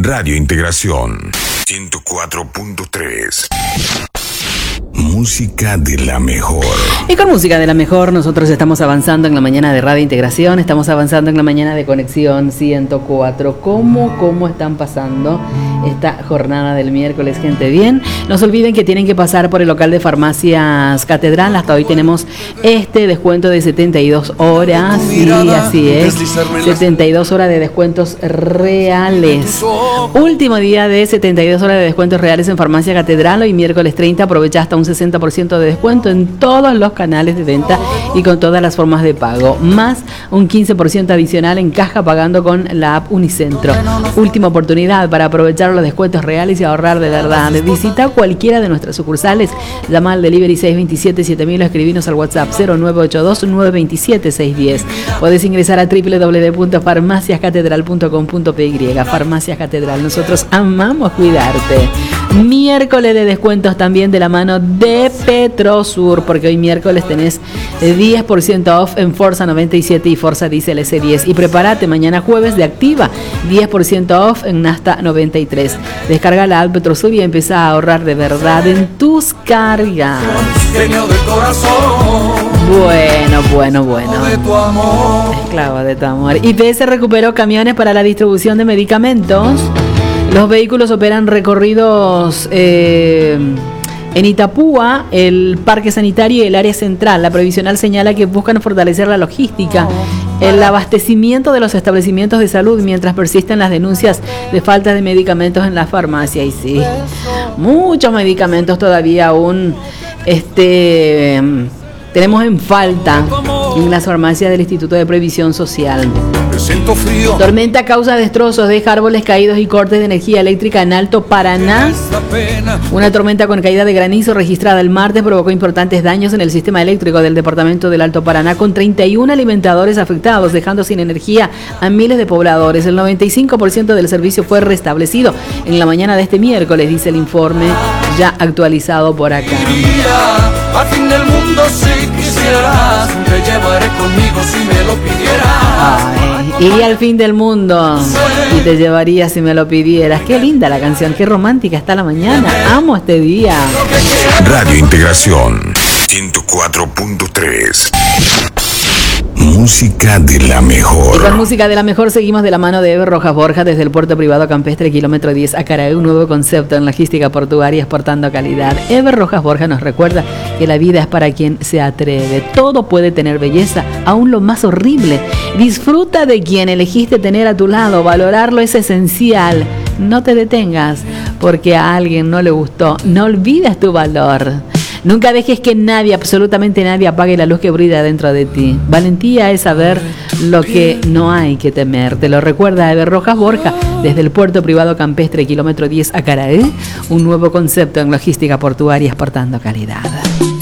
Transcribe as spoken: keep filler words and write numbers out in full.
Radio Integración ciento cuatro punto tres. Música de la mejor. Y con música de la mejor nosotros estamos avanzando en la mañana de Radio Integración, estamos avanzando en la mañana de Conexión ciento cuatro. ¿Cómo, cómo están pasando esta jornada del miércoles, gente? Bien, no se olviden que tienen que pasar por el local de Farmacias Catedral. Hasta hoy tenemos este descuento de setenta y dos horas. Sí, así es, setenta y dos horas de descuentos reales. Último día de setenta y dos horas de descuentos reales en Farmacia Catedral. Hoy miércoles treinta, aprovecha hasta un sesenta por ciento de descuento en todos los canales de venta y con todas las formas de pago, más un quince por ciento adicional en caja pagando con la app Unicentro. Última oportunidad para aprovechar los descuentos reales y ahorrar de verdad. Visita cualquiera de nuestras sucursales, llama al delivery seis dos siete siete mil o escribinos al WhatsApp cero nueve ocho dos nueve dos siete seis uno cero. Podés ingresar a doble u doble u doble u punto farmacias catedral punto com punto pe ye. Farmacias Catedral, nosotros amamos cuidarte. Miércoles de descuentos también de la mano de Petrosur, porque hoy miércoles tenés diez por ciento off en Forza noventa y siete y Forza Diesel ese diez. Y prepárate, mañana jueves de Activa, diez por ciento off en Nasta noventa y tres. Descarga la app Petrosur y empieza a ahorrar de verdad en tus cargas. Bueno, bueno, bueno. Esclava de tu amor. I P S recuperó camiones para la distribución de medicamentos. Los vehículos operan recorridos eh, en Itapúa, el parque sanitario y el área central. La previsional señala que buscan fortalecer la logística, el abastecimiento de los establecimientos de salud mientras persisten las denuncias de falta de medicamentos en la farmacia. Y sí, muchos medicamentos todavía aún este, tenemos en falta en las farmacias del Instituto de Previsión Social. Tormenta causa destrozos, deja árboles caídos y cortes de energía eléctrica en Alto Paraná. Una tormenta con caída de granizo registrada el martes provocó importantes daños en el sistema eléctrico del departamento del Alto Paraná, con treinta y uno alimentadores afectados, dejando sin energía a miles de pobladores. El noventa y cinco por ciento del servicio fue restablecido en la mañana de este miércoles, dice el informe ya actualizado por acá. Al fin del mundo, si quisieras, te llevaré conmigo si me lo pidieras. Ay, iría al fin del mundo y te llevaría si me lo pidieras. Qué linda la canción, qué romántica está la mañana. Amo este día. Radio Integración ciento cuatro punto tres. Música de la mejor. Y con música de la mejor seguimos de la mano de Eber Rojas Borja desde el puerto privado campestre kilómetro diez Acaraí, un nuevo concepto en logística portuaria exportando calidad. Eber Rojas Borja nos recuerda que la vida es para quien se atreve. Todo puede tener belleza, aún lo más horrible. Disfruta de quien elegiste tener a tu lado, valorarlo es esencial. No te detengas porque a alguien no le gustó. No olvides tu valor. Nunca dejes que nadie, absolutamente nadie, apague la luz que brilla dentro de ti. Valentía es saber lo que no hay que temer. Te lo recuerda Eber Rojas Borja desde el puerto privado campestre kilómetro diez Acaraí, un nuevo concepto en logística portuaria exportando calidad.